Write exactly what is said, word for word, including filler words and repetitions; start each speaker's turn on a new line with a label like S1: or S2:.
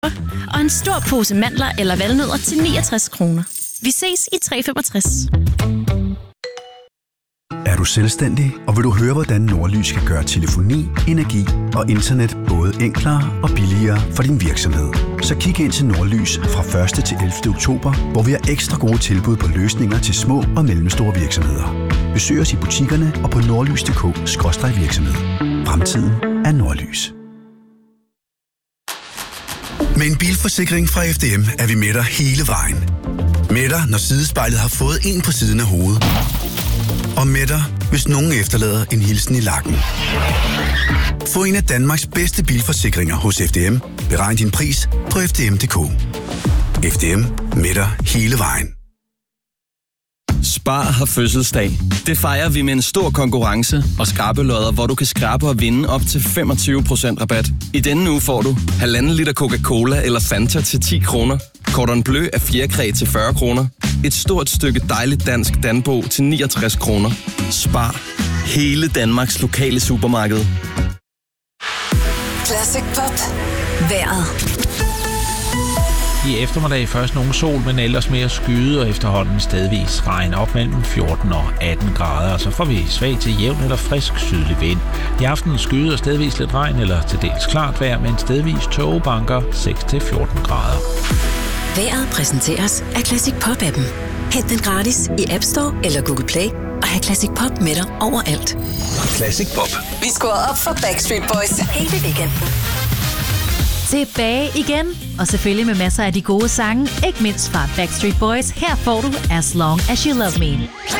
S1: og en stor pose mandler eller valnødder til niogtres kroner. Vi ses i tre femogtres.
S2: Er du selvstændig, og vil du høre, hvordan Nordlys kan gøre telefoni, energi og internet både enklere og billigere for din virksomhed? Så kig ind til Nordlys fra første til ellevte oktober, hvor vi har ekstra gode tilbud på løsninger til små og mellemstore virksomheder. Besøg os i butikkerne og på nordlys punktum d k skråstreg virksomhed. Fremtiden er Nordlys.
S3: Med en bilforsikring fra F D M er vi med dig hele vejen. Med dig, når sidespejlet har fået en på siden af hovedet. Og med dig, hvis nogen efterlader en hilsen i lakken. Få en af Danmarks bedste bilforsikringer hos F D M. Beregn din pris på f d m punktum d k. F D M, med dig hele vejen.
S4: Spar har fødselsdag. Det fejrer vi med en stor konkurrence og skrabelodder, hvor du kan skrabe og vinde op til femogtyve procent rabat. I denne uge får du halvanden liter Coca-Cola eller Fanta til ti kroner, Cordon Bleu af fjerkræ til fyrre kroner, et stort stykke dejligt dansk Danbo til niogtres kroner. Spar. Hele Danmarks lokale supermarked.
S5: Classic Pop. Vejret.
S6: I eftermiddag først nogen sol, men ellers mere skyde og efterhånden stedvis regn op mellem fjorten og atten grader. Så får vi svag til jævn eller frisk sydlig vind. I aften skyde og stedvis lidt regn eller til dels klart vejr, men stedvis tågebanker seks til fjorten grader.
S5: Vejret præsenteres af Classic Pop-appen. Hent den gratis i App Store eller Google Play og have Classic Pop med dig overalt.
S3: Classic Pop.
S5: Vi skruer op for Backstreet Boys hele weekenden.
S7: Tilbage igen, og selvfølgelig med masser af de gode sange, ikke mindst fra Backstreet Boys. Her får du As Long As You Love Me.